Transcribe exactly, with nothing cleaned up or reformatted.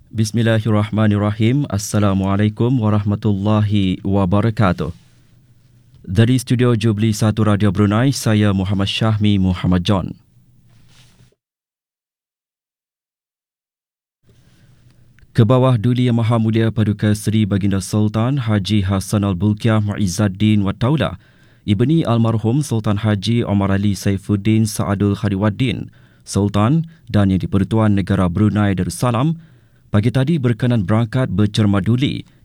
Bismillahirrahmanirrahim. Assalamualaikum warahmatullahi wabarakatuh. Dari studio Jubli satu Radio Brunei, saya Muhammad Syahmi Muhammad John. Kebawah Duli Yang Maha Mulia Paduka Seri Baginda Sultan Haji Hassan Al-Bolkiah Muizzaddin Wat Taula, Ibni Almarhum Sultan Haji Omar Ali Saifuddin Saadul Khadiwaddin, Sultan dan Yang di-Pertuan Negara Brunei Darussalam, pagi tadi berkenan berangkat bercermaduli